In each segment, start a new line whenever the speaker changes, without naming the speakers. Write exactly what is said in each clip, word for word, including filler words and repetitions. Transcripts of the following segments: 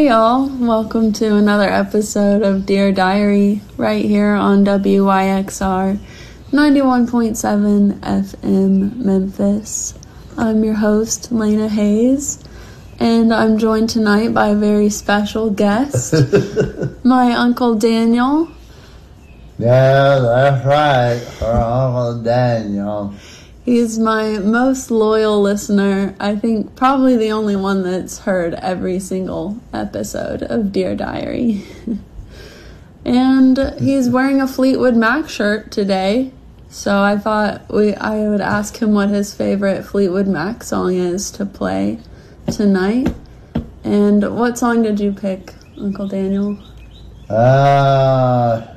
y'all. Welcome to another episode of Dear Diary right here on W Y X R ninety-one point seven F M Memphis. I'm your host, Lena Hayes, and I'm joined tonight by a very special guest, my Uncle Daniel.
Yeah, that's right, our Uncle Daniel.
He's my most loyal listener. I think probably the only one that's heard every single episode of Dear Diary. And he's wearing a Fleetwood Mac shirt today. So I thought we I would ask him what his favorite Fleetwood Mac song is to play tonight. And what song did you pick, Uncle Daniel?
Uh...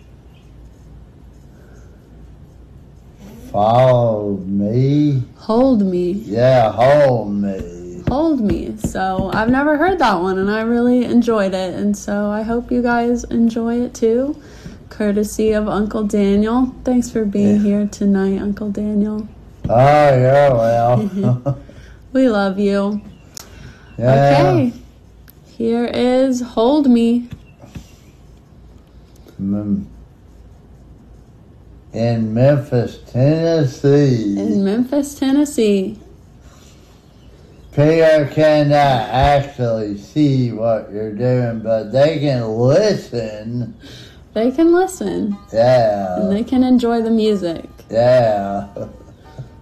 Follow me.
Hold Me.
Yeah, hold me.
Hold Me. So I've never heard that one, and I really enjoyed it. And so I hope you guys enjoy it too, courtesy of Uncle Daniel. Thanks for being yeah. here tonight, Uncle Daniel.
Oh, you're well.
We love you.
Yeah.
Okay. Here is Hold Me.
Mm. In Memphis, Tennessee.
In Memphis, Tennessee.
People cannot actually see what you're doing, but they can listen.
They can listen.
Yeah.
And they can enjoy the music.
Yeah.